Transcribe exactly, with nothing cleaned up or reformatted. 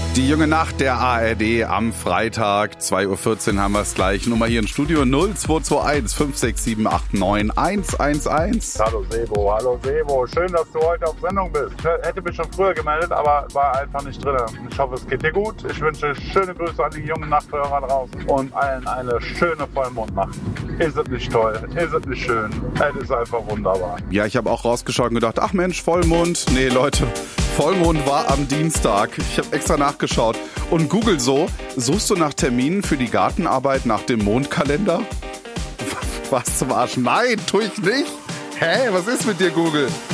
Die junge Nacht der A R D am Freitag, zwei Uhr vierzehn haben wir es gleich. Nummer hier im Studio null zwei zwei eins fünf sechs sieben acht neun eins eins eins. Hallo Sebo, hallo Sebo. Schön, dass du heute auf Sendung bist. Ich hätte mich schon früher gemeldet, aber war einfach nicht drin. Ich hoffe, es geht dir gut. Ich wünsche schöne Grüße an die jungen Nachthörer draußen und allen eine schöne Vollmondnacht. Ist es nicht toll? Ist es nicht schön? Es ist einfach wunderbar. Ja, ich habe auch rausgeschaut und gedacht, ach Mensch, Vollmond. Nee, Leute, Vollmond war am Dienstag. Ich habe extra nachgeschaut. Und Google so, suchst du nach Terminen für die Gartenarbeit nach dem Mondkalender? Was zum Arsch? Nein, tue ich nicht. Hä, was ist mit dir, Google?